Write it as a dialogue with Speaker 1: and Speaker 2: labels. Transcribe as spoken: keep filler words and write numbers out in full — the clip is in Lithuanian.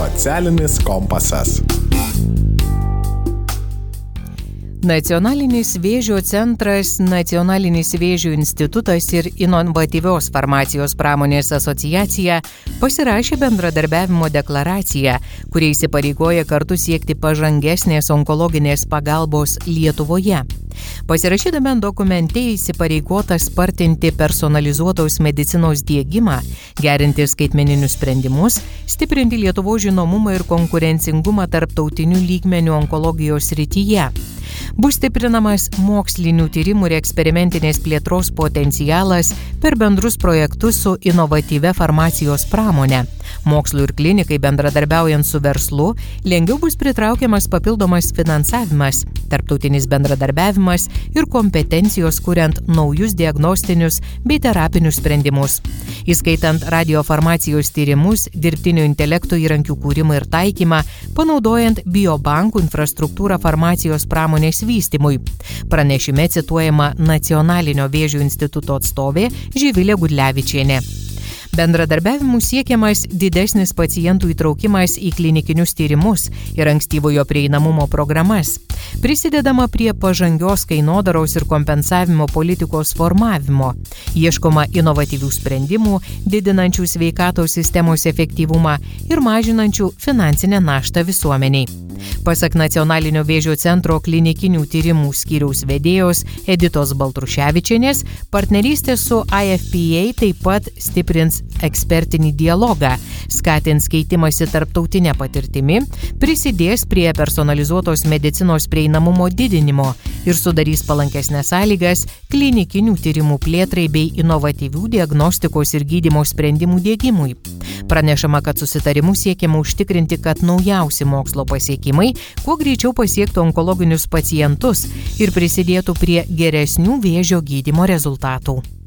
Speaker 1: Socialinis kompasas.
Speaker 2: Nacionalinis vėžio centras, Nacionalinis vėžio institutas ir Inovatyvios farmacijos pramonės asociacija pasirašė bendradarbiavimo deklaraciją, kuria įsipareigoja kartu siekti pažangesnės onkologinės pagalbos Lietuvoje. Pasirašydami dokumente įsipareigota spartinti personalizuotos medicinos diegimą, gerinti skaitmeninius sprendimus, stiprinti Lietuvos žinomumą ir konkurencingumą tarptautinių lygmenių onkologijos srityje. Bus stiprinamas mokslinių tyrimų ir eksperimentinės plėtros potencialas per bendrus projektus su inovatyvia farmacijos pramone. Mokslo ir klinikai bendradarbiaujant su verslu, lengviau bus pritraukiamas papildomas finansavimas, tarptautinis bendradarbiavimas ir kompetencijos kuriant naujus diagnostinius bei terapinius sprendimus, įskaitant radiofarmacijos tyrimus, dirbtinio intelekto įrankių kūrimą ir taikymą, panaudojant biobankų infrastruktūrą farmacijos pramonės vystymui. Pranešime cituojama Nacionalinio vėžio instituto atstovė Živilė Gudlevičienė. Bendradarbiavimu siekiamas didesnis pacientų įtraukimas į klinikinius tyrimus ir ankstyvojo prieinamumo programas. Prisidedama prie pažangios kainodaros ir kompensavimo politikos formavimo. Ieškoma inovatyvių sprendimų, didinančių sveikatos sistemos efektyvumą ir mažinančių finansinę naštą visuomeniai. Pasak Nacionalinio vėžio centro klinikinių tyrimų skyriaus vedėjos Editos Baltruševičienės, partnerystė su I F P A taip pat stiprins ekspertinį dialogą, skatins keitimąsi tarptautinę patirtimi, prisidės prie personalizuotos medicinos prieinamumo didinimo ir sudarys palankesnės sąlygas klinikinių tyrimų plėtrai bei inovatyvių diagnostikos ir gydymo sprendimų diegimui. Pranešama, kad susitarimu siekiama užtikrinti, kad naujausi mokslo pasiekimai kuo greičiau pasiektų onkologinius pacientus ir prisidėtų prie geresnių vėžio gydymo rezultatų.